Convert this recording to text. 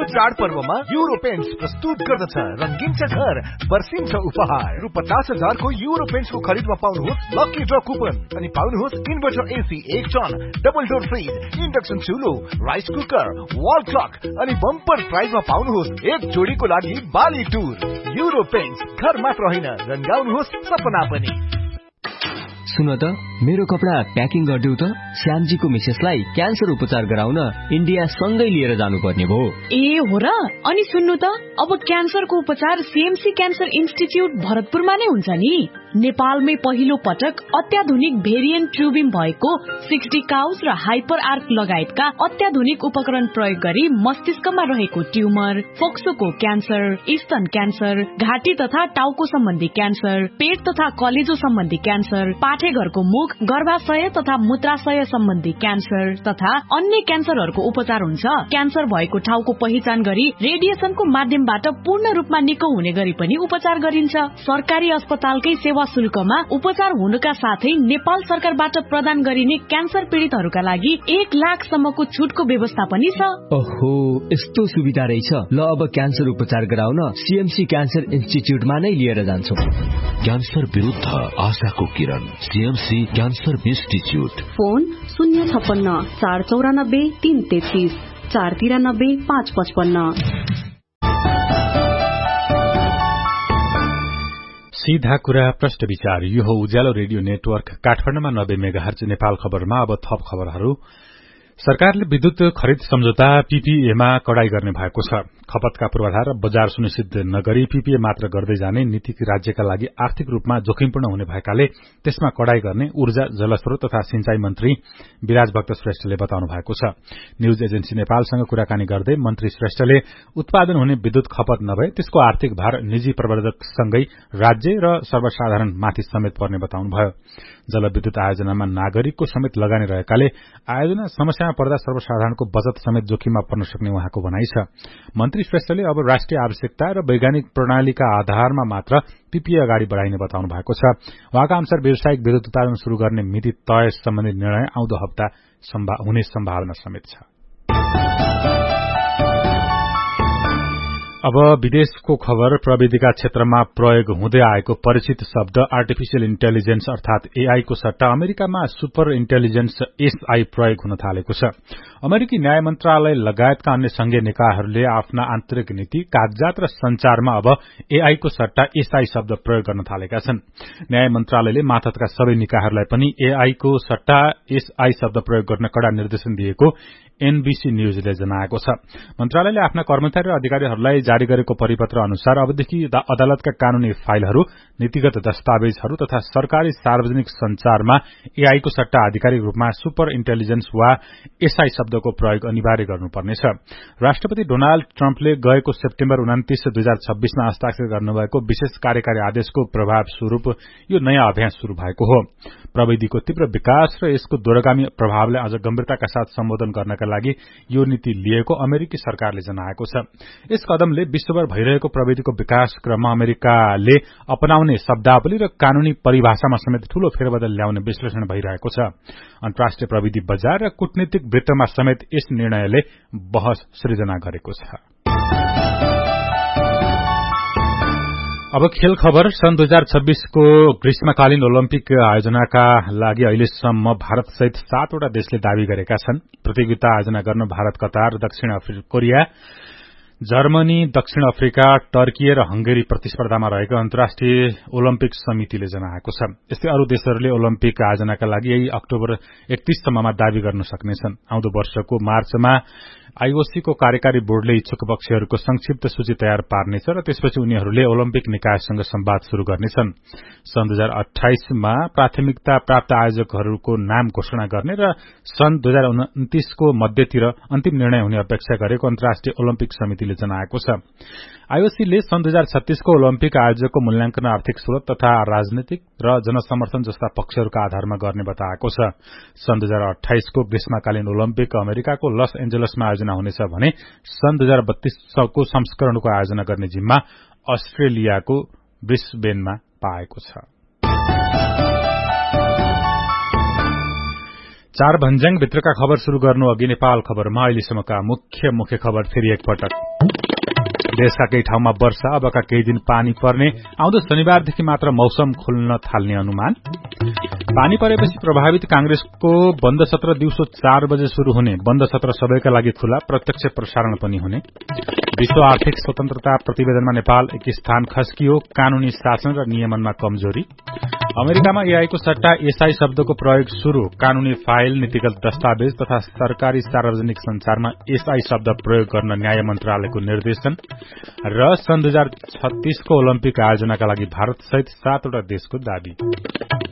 चाडपर्वमा euro paints प्रस्तुत गर्दछ रंगीन छ घर बर्सिन्छ उपहार रु 50,000 को युरो पेन्ट्स को खरिदमा पाउनुहोस् लकी ड्र कुपन अनि पाउनुहोस् inverter AC 1 ton double door fridge induction चुलो rice cooker wall clock अनि बम्पर प्राइजमा पाउनुहोस् एक जोडीको लागि बाली टुर युरो पेन्ट्स घर मात्र होइन रंगाउनुहोस् सपना पनि। सुन त मेरो कपडा प्याकिङ गर्दिउ त श्यामजीको मिसेसलाई क्यान्सर उपचार गराउन इन्डिया सँगै लिएर जानुपर्ने भो। ए हो र? अनि सुन्नु त अब क्यान्सरको उपचार सीएमसी क्यान्सर इन्स्टिच्युट भरतपुरमा नै हुन्छ नि। नेपालमै पहिलो पटक अत्याधुनिक भेरिएन्ट ट्युबिम भएको 60 काउस र हाइपर आर्क लगायतका अत्याधुनिक उपकरण प्रयोग गरी मस्तिष्कमा रहेको ट्युमर, फोक्सोको क्यान्सर, स्तन क्यान्सर, घाँटी तथा टाउको सम्बन्धी क्यान्सर, पेट तथा कलेजो सम्बन्धी क्यान्सर, पाठेघरको मुख, गर्भाशय तथा मूत्राशय सम्बन्धी क्यान्सर तथा अन्य क्यान्सरहरूको उपचार हुन्छ। क्यान्सर भएको ठाउँको पहिचान गरी रेडिएसनको माध्यमबाट पूर्ण रूपमा निको हुने गरी पनि उपचार गरिन्छ। सरकारी अस्पतालकै सेवा शुल्कमा उपचार हुनुका साथै नेपाल सरकारबाट प्रदान गरिने क्यान्सर पीडितहरूका लागि 1 लाख सम्मको छुटको व्यवस्था पनि छ। ओहो, यस्तो सुविधा रहेछ। ल अब क्यान्सर उपचार गराउन सीएमसी क्यान्सर इन्स्टिच्युटमा नै लिएर जान्छौ। क्यान्सर विरुद्ध आशाको किरण सीएमसी क्यान्सर इन्स्टिच्युट। फोन 056 494 333 493 555। सीधा कुरा प्रश्न विचार। यो हो उज्यालो रेडियो नेटवर्क काठमाडौँमा 90 मेगाहर्ज नेपाल खबरमा। अब थप खबरहरू। सरकारले विद्युत खरिद सम्झौता पीपीएमा कडाई गर्ने भएको छ। खपतका पूर्वाधार र बजार सुनिश्चित नगरी पीपीए मात्र गर्दै जाने नीति राज्यका लागि आर्थिक रूपमा जोखिमपूर्ण हुने भएकाले त्यसमा कडाई गर्ने ऊर्जा जलस्रोत तथा सिंचाई मन्त्री विराज भक्त श्रेष्ठले बताउनु भएको छ। न्यूज एजेन्सी नेपालसँग कुराकानी गर्दै मन्त्री श्रेष्ठले उत्पादन हुने विद्युत खपत नभए त्यसको आर्थिक भार निजी प्रवर्धकसँगै राज्य र सर्वसाधारण माथि समेत पर्ने बताउनुभयो। जलविद्युत आयोजनामा नागरिकको समेत लगानी रहेकाले आयोजना समस्यामा पर्दा सर्वसाधारणको बचत समेत जोखिममा पर्न सक्ने उहाँको भनाइ छ। मन्त्री श्रेष्ठले अब राष्ट्रिय आवश्यकता र वैज्ञानिक प्रणालीका आधारमा मात्र पीपीए अगाडि बढ़ाइने बताउनु भएको छ। उहाँका अनुसार व्यावसायिक विद्युत उत्पादन शुरू गर्ने मिति तय सम्बन्धी निर्णय आउँदो हप्ता हुने सम्भावना समेत छ। अब विदेशको खबर। प्रविधिका क्षेत्रमा प्रयोग हुँदै आएको परिचित शब्द आर्टिफिशियल इन्टेलिजेन्स अर्थात एआई को सट्टा अमेरिकामा सुपर इन्टेलिजेन्स एसआई प्रयोग हुन थालेको छ। अमेरिकी न्याय मन्त्रालय लगायतका अन्य संघीय निकायहरूले आफ्ना आन्तरिक नीति, कागजात र संचारमा अब एआई को सट्टा एसआई शब्द प्रयोग गर्न थालेका छन्। न्याय मन्त्रालयले मातहतका सबै निकायहरूलाई पनि एआई को सट्टा एसआई शब्द प्रयोग गर्न कड़ा निर्देशन दिएको एनबीसी न्यूजले जनाएको छ। मन्त्रालयले आफ्ना कर्मचारी र अधिकारीहरूलाई जारी गरेको परिपत्र अनुसार अबदेखि अदालतका कानूनी फाइलहरू, नीतिगत दस्तावेजहरू तथा सरकारी सार्वजनिक संचारमा एआई को सट्टा आधिकारिक रूपमा सुपर इन्टेलिजेन्स वा एसआई शब्दको प्रयोग अनिवार्य गर्नुपर्नेछ। राष्ट्रपति डोनाल्ड ट्रम्पले गएको सेप्टेम्बर 29, 2026 मा हस्ताक्षर गर्नुभएको विशेष कार्यकारी आदेशको प्रभाव स्वरूप यो नयाँ अभ्यास शुरू भएको हो। प्रविधिको तीव्र विकास र यसको दूरगामी प्रभावलाई अझ गम्भीरताका साथ सम्बोधन गर्नका लागि यो नीति लिएको अमेरिकी सरकारले जनाएको छ। यस कदमले विश्वभर भइरहेको प्रविधिको विकास क्रममा अमेरिकाले अपनाउने शब्दावली र कानूनी परिभाषामा समेत ठूलो फेरबदल ल्याउने विश्लेषण भइरहेको छ। अन्तर्राष्ट्रिय प्रविधि बजार र कूटनीतिक वृत्तमा समेत यस निर्णयले बहस सृजना गरेको छ। अब खेल खबर। सन् 2026 को ग्रीष्मकालीन ओलम्पिक आयोजनाका लागि अहिलेसम्म भारत सहित 7 वटा देशले दावी गरेका छन्। प्रतियोगिता आयोजना गर्न भारत, कतार, दक्षिण कोरिया, जर्मनी, दक्षिण अफ्रिका, टर्की र हंगेरी प्रतिस्पर्धामा रहेको अन्तर्राष्ट्रिय ओलम्पिक समितिले जनाएको छ। यस्तै अरू देशहरूले ओलम्पिक आयोजनाका लागि यही अक्टोबर 31 सम्ममा दावी गर्न सक्नेछन्। आउँदो वर्षको मार्चमा आईओसी को कार्यकारी बोर्डले इच्छुक पक्षहरूको संक्षिप्त सूची तयार पार्नेछ र त्यसपछि उनीहरूले ओलम्पिक निकायसँग संवाद शुरू गर्नेछन्। सन् 2028 मा प्राथमिकता प्राप्त आयोजकहरूको नाम घोषणा गर्ने र सन् 2029 को मध्यतिर अन्तिम निर्णय हुने अपेक्षा गरेको अन्तर्राष्ट्रिय ओलम्पिक समितिले जनाएको छ। आईओसीले सन् 2036 को ओलम्पिक आयोजकको मूल्याङ्कन आर्थिक स्रोत तथा राजनीतिक र जनसमर्थन जस्ता पक्षहरूका आधारमा गर्ने बताएको छ। सन् 2028 को ग्रीष्मकालीन ओलम्पिक अमेरिकाको लस एन्जलसमा आयोजना हुनेछ भने सन् 2032 को संस्करणको आयोजना गर्ने जिम्मा अस्ट्रेलियाको ब्रिस्बेनमा पाएको छ। चार भन्ज्याङ भित्रका खबर शुरू गर्नु अघि नेपाल खबरमा अहिलेसम्मका मुख्य खबर फेरि एकपटक। देशका केही ठाउँमा वर्षा, अबका केही दिन पानी पर्ने, आउँदो शनिबारदेखि मात्र मौसम खुल्न थाल्ने अनुमान। पानी परेपछि प्रभावित कांग्रेसको बन्द सत्र दिउँसो 4 बजे शुरू हुने, बन्द सत्र सबैका लागि खुला, प्रत्यक्ष प्रसारण पनि हुने। विश्व आर्थिक स्वतन्त्रता प्रतिवेदनमा नेपाल एक स्थान खस्कियो, कानूनी शासन र नियमनमा कमजोरी। अमेरिकामा एआईको सट्टा एसआई शब्दको प्रयोग शुरू, कानूनी फाइल, नीतिगत दस्तावेज तथा सरकारी सार्वजनिक संचारमा एसआई शब्द प्रयोग गर्न न्याय मन्त्रालयको निर्देशन। र सन् 2036 को ओलम्पिक आयोजनाका लागि भारत सहित 7 वटा देशको दाबी।